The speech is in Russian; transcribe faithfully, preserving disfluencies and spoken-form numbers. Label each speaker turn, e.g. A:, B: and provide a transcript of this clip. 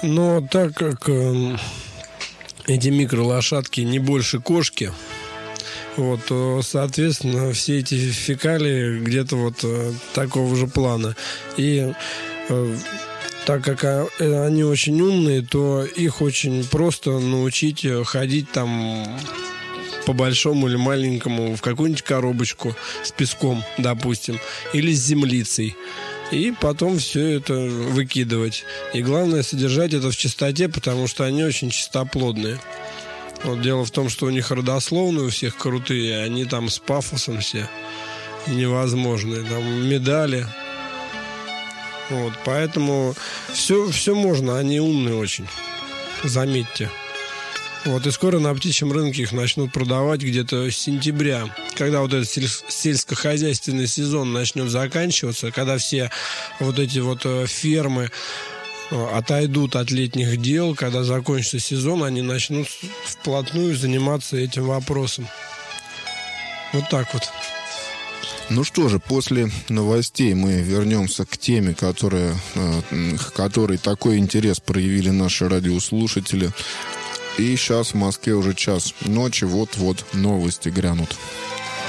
A: Но так как э, эти микролошадки не больше кошки, вот, то, соответственно, все эти фекалии где-то вот э, такого же плана. И э, так как они очень умные, то их очень просто научить ходить там по большому или маленькому в какую-нибудь коробочку с песком, допустим, или с землицей. И потом все это выкидывать. И главное содержать это в чистоте, потому что они очень чистоплодные. Вот дело в том, что у них родословные у всех крутые, они там с пафосом все невозможные. Там медали. Вот, поэтому все, все можно, они умные очень. Заметьте. Вот, и скоро на птичьем рынке их начнут продавать где-то с сентября, когда вот этот сельскохозяйственный сезон начнет заканчиваться, когда все вот эти вот фермы отойдут от летних дел, когда закончится сезон, они начнут вплотную заниматься этим вопросом. Вот так вот.
B: Ну что же, после новостей мы вернемся к теме, которая, к которой такой интерес проявили наши радиослушатели. И сейчас в Москве уже час ночи, вот-вот новости грянут.